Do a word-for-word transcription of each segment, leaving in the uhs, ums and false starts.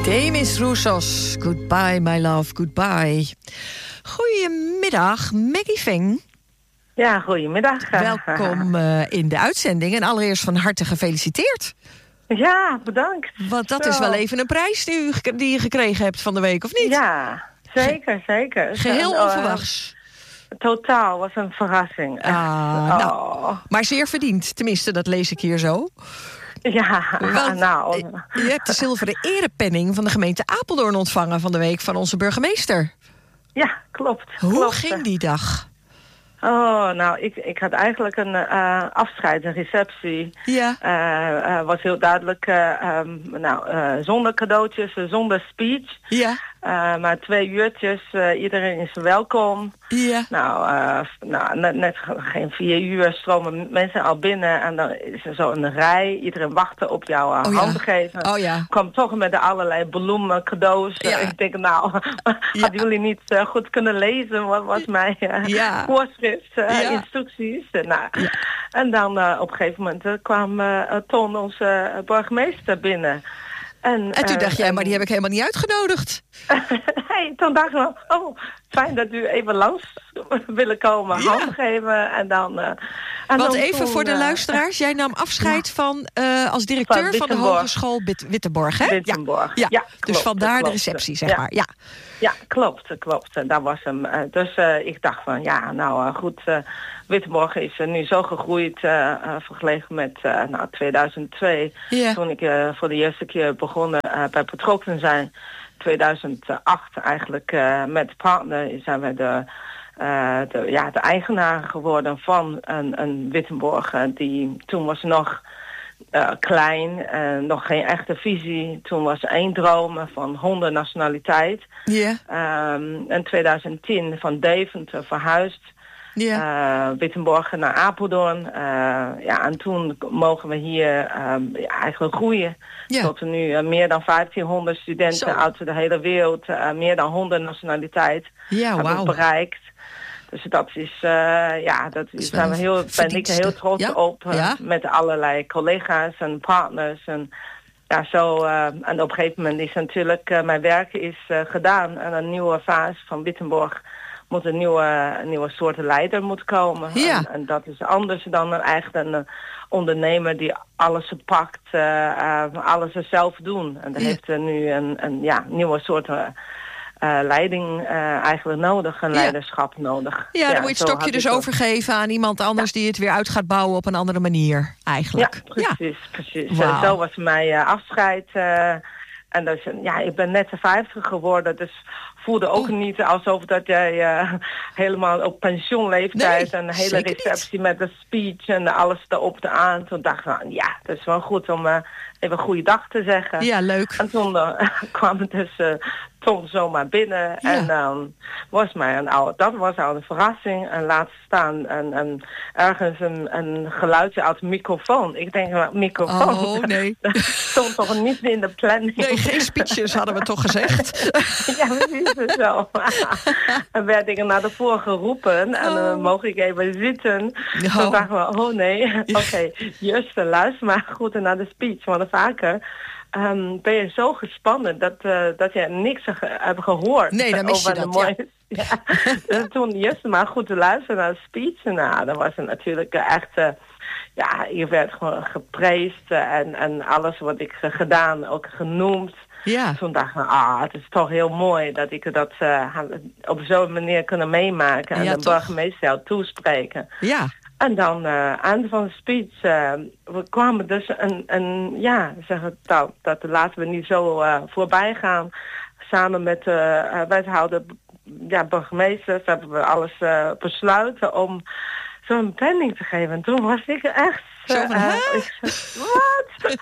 Demis Roussos, goodbye my love, goodbye. Goedemiddag, Maggie Veng. Ja, goedemiddag. Welkom uh, in de uitzending en allereerst van harte gefeliciteerd. Ja, bedankt. Want dat Zo. is wel even een prijs die, u, die je gekregen hebt van de week, of niet? Ja, zeker, zeker. Geheel en, onverwachts. Uh, totaal, was een verrassing. Ah, nou, oh. Maar zeer verdiend, tenminste, dat lees ik hier zo. Ja, Want, nou. Je hebt de zilveren erepenning van de gemeente Apeldoorn ontvangen van de week van onze burgemeester. Ja, klopt. Hoe klopt. ging die dag? Oh, nou, ik, ik had eigenlijk een uh, afscheid, een receptie. Ja. Uh, uh, was heel duidelijk, uh, um, nou, uh, zonder cadeautjes, uh, zonder speech. Ja. Uh, maar twee uurtjes, uh, iedereen is welkom. Ja. Nou, uh, nou net, net geen vier uur stromen mensen al binnen en dan is er zo een rij. Iedereen wachtte op jouw uh, oh, hand ja. geven. Oh ja. Kwam toch met de allerlei bloemen, cadeaus. Ja. Ik denk, nou, ja. hadden jullie niet uh, goed kunnen lezen? Wat was mijn uh, ja. voorschrift, uh, ja. instructies? Uh, nou. Ja. En dan uh, op een gegeven moment uh, kwam uh, Ton, onze uh, burgemeester, binnen. En, en toen uh, dacht jij, en... maar die heb ik helemaal niet uitgenodigd. hey, toen dacht ik, oh, fijn dat u even langs willen komen, ja. hand geven en dan... Uh, en Want dan even toen, voor de uh, luisteraars, jij nam afscheid ja. van uh, als directeur van, van de Hogeschool Bit- Wittenborg, hè? Wittenborg, ja. ja. ja. Dus klopt, vandaar klopt. de receptie, zeg ja. maar. Ja, ja klopt, klopt. En dat was hem. Uh, dus uh, ik dacht van, ja, nou uh, goed, uh, Wittenborg is uh, nu zo gegroeid uh, uh, vergeleken met uh, nou, tweeduizend twee. Ja. Toen ik uh, voor de eerste keer begonnen uh, bij betrokken zijn. tweeduizend acht eigenlijk uh, met partner zijn we de, uh, de, ja, de eigenaar geworden van een, een Wittenborg. Uh, die, toen was nog uh, klein, uh, nog geen echte visie. Toen was één droom van honderd nationaliteit. Ja. Um, in tweeduizend tien van Deventer verhuisd. Ja. Uh, Wittenborg naar Apeldoorn. Uh, ja, en toen mogen we hier um, ja, eigenlijk groeien. Ja. Tot er nu uh, meer dan vijftienhonderd studenten Zo. uit de hele wereld, uh, meer dan honderd nationaliteit ja, hebben wow. bereikt. Dus dat is, uh, ja, dat is, zijn we heel, ben ik heel trots ja? op. Uh, ja? Met allerlei collega's en partners. En, ja, zo, uh, en op een gegeven moment is natuurlijk uh, mijn werk is uh, gedaan. En een nieuwe fase van Wittenborg moet een nieuwe, een nieuwe soort leider moet komen. Ja. En, en dat is anders dan een echt een uh, ondernemer die alles pakt, uh, uh, alles er zelf doen. En dat ja. heeft uh, nu een, een ja, nieuwe soort uh, uh, leiding uh, eigenlijk nodig, een ja. leiderschap nodig. Ja, dan ja, moet je het stokje dus overgeven aan iemand anders ja. die het weer uit gaat bouwen op een andere manier, eigenlijk. Ja, precies, ja. precies. Wow. Uh, zo was mijn uh, afscheid. Uh, en dus, ja, ik ben net de vijftig geworden, dus voelde ook oh. niet alsof dat jij uh, helemaal op pensioenleeftijd... Nee, en een hele receptie niet. met de speech en alles erop te aan. Toen dacht ik, nou, ja, het is wel goed om uh, even een goede dag te zeggen. Ja, leuk. En toen uh, kwam het dus uh, Tom zomaar binnen. Ja. En um, was mij een oude, dat was al een verrassing. En laat staan en, en ergens een, een geluidje uit de microfoon. Ik denk, nou, microfoon. Oh, nee. Dat stond toch niet in de planning. Nee, geen speeches hadden we toch gezegd. Ja, precies zo. En werd ik naar de voor geroepen. En dan uh, mocht ik even zitten. Oh. Toen dacht ik, oh nee. Oké, okay, juist, luister maar goed naar de speech. Want vaker um, ben je zo gespannen dat, uh, dat je niks ge- hebt gehoord. Nee, dan mis je dat, mooie... ja. ja. Dus toen juist maar goed te luisteren naar de speech. Nou, dat was het natuurlijk echt... Uh, ja, je werd gewoon gepreisd. Uh, en, en alles wat ik uh, gedaan, ook genoemd. Ja. Toen dacht ik, ah, het is toch heel mooi dat ik dat uh, op zo'n manier kunnen meemaken. En ja, de burgemeester jou toespreken. Ja. En dan uh, aan van de speech, uh, we kwamen dus een, een ja, zeggen dat, dat laten we niet zo uh, voorbij gaan. Samen met de uh, wethouder, ja, burgemeesters hebben we alles uh, besluiten om zo'n planning te geven. En toen was ik echt... Zo van, uh, ik zei, wat?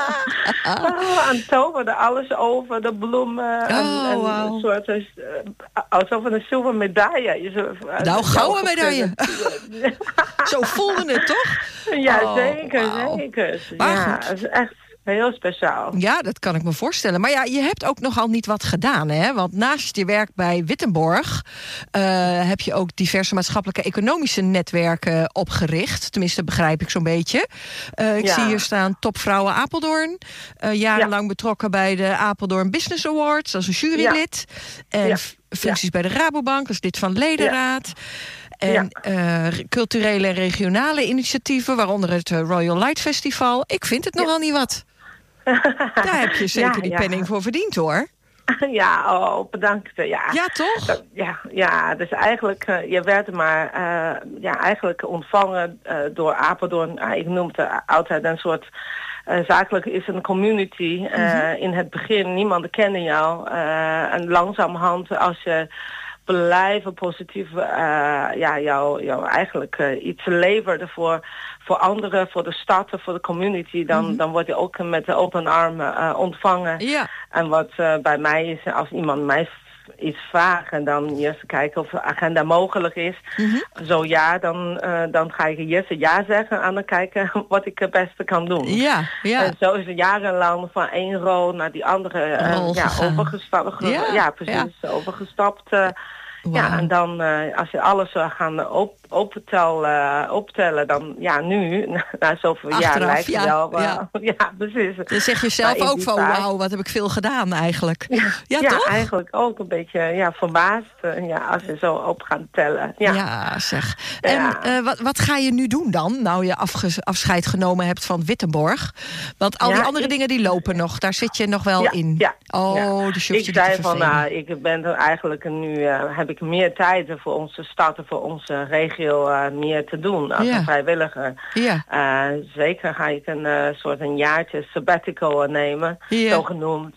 oh, en toverde alles over, de bloemen. Oh, en, en wow. een soort, uh, alsof een zilveren medaille. Zo, uh, nou, gouden medaille. Zo voelde het toch? Ja, oh, zeker, wow. zeker. Maar ja, goed. het is echt... heel speciaal. Ja, dat kan ik me voorstellen. Maar ja, je hebt ook nogal niet wat gedaan, hè? Want naast je werk bij Wittenborg Uh, heb je ook diverse maatschappelijke economische netwerken opgericht. Tenminste, begrijp ik zo'n beetje. Uh, ik ja. zie hier staan Topvrouwen Apeldoorn. Uh, jarenlang ja. betrokken bij de Apeldoorn Business Awards als een jurylid. Ja. En ja. functies ja. bij de Rabobank als lid van ledenraad. Ja. En ja. uh, culturele en regionale initiatieven, waaronder het Royal Light Festival. Ik vind het nogal ja. niet wat. Daar heb je zeker ja, die ja. penning voor verdiend, hoor. Ja, oh, bedankt. Ja, ja toch? Ja, ja, dus eigenlijk, uh, je werd maar uh, ja, eigenlijk ontvangen uh, door Apeldoorn. Uh, ik noem het altijd een soort uh, zakelijk is een community. Uh, mm-hmm. In het begin, niemand kende jou. Uh, en langzamerhand, als je blijven positief uh, ja, jou, jou eigenlijk uh, iets leverde voor, voor anderen, voor de stad, voor de community, dan, mm-hmm. dan word je ook met de open armen uh, ontvangen. Ja. En wat uh, bij mij is, als iemand mij iets vraagt en dan eerst kijken of de agenda mogelijk is. Mm-hmm. Zo ja, dan, uh, dan ga ik eerst ja zeggen en dan kijken wat ik het beste kan doen. Ja, ja. En zo is het jarenlang van één rol naar die andere uh, ja, overgestapt. Ja, ja, precies, ja. overgestapt. Uh, Wow. Ja, en dan uh, als je alles zou gaan op, optel, uh, optellen, dan ja, nu, na zoveel jaar lijkt het ja, wel. Uh, ja. ja, precies. Dan zeg je zelf maar ook van, wauw, wat heb ik veel gedaan eigenlijk. Ja, ja, ja toch? eigenlijk ook een beetje ja, verbaasd uh, ja, als je zo op gaat tellen. Ja, ja zeg. Ja. En uh, wat, wat ga je nu doen dan, nou je afge- afscheid genomen hebt van Wittenborg? Want al ja, die andere ik, dingen die lopen nog, daar zit je nog wel ja, in. Ja, oh, ja. Dus je ik zei van, nou, ik ben er eigenlijk nu, uh, heb ik meer tijd voor onze stad en voor onze regio uh, meer te doen als ja. een vrijwilliger. Ja. Uh, zeker ga ik een uh, soort een jaartje sabbatical nemen, ja. zo genoemd.